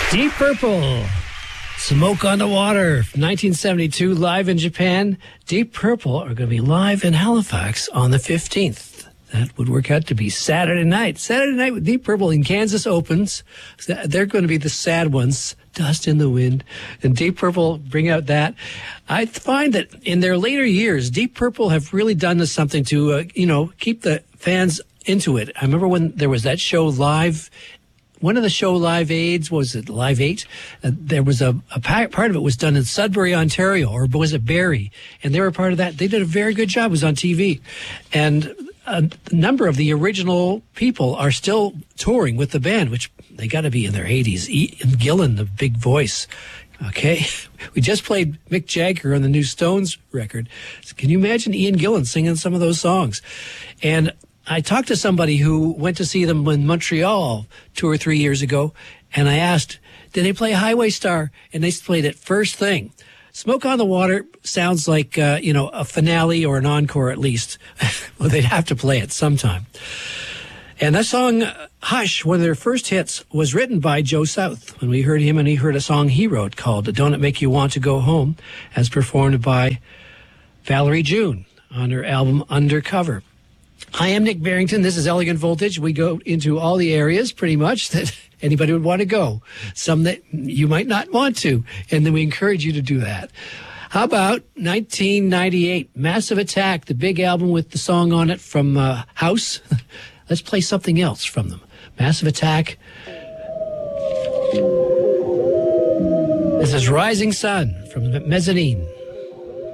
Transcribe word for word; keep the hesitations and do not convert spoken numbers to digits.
Deep Purple, Smoke on the Water, nineteen seventy-two, live in Japan. Deep Purple are going to be live in Halifax on the fifteenth. That would work out to be Saturday night. Saturday night with Deep Purple in Kansas opens. They're going to be the sad ones, Dust in the Wind. And Deep Purple bring out that. I find that in their later years, Deep Purple have really done something to, uh, you know, keep the fans into it. I remember when there was that show live. One of the show Live Aids, was it Live eight? Uh, there was a, a part of it was done in Sudbury, Ontario, or was it Barrie? And they were part of that. They did a very good job. It was on T V. And a number of the original people are still touring with the band, which they got to be in their eighties. Ian Gillan, the big voice. Okay. We just played Mick Jagger on the new Stones record. Can you imagine Ian Gillan singing some of those songs? And I talked to somebody who went to see them in Montreal two or three years ago, and I asked, did they play Highway Star? And they played it first thing. Smoke on the Water sounds like, uh, you know, a finale or an encore at least. Well, they'd have to play it sometime. And that song, Hush, one of their first hits, was written by Joe South. When we heard him, and he heard a song he wrote called Don't It Make You Want to Go Home, as performed by Valerie June on her album Undercover. I am Nick Barrington. This is Elegant Voltage. We go into all the areas pretty much that anybody would want to go. Some that you might not want to. And then we encourage you to do that. How about nineteen ninety-eight, Massive Attack, the big album with the song on it from uh, House. Let's play something else from them. Massive Attack. This is Rising Sun from Mezzanine.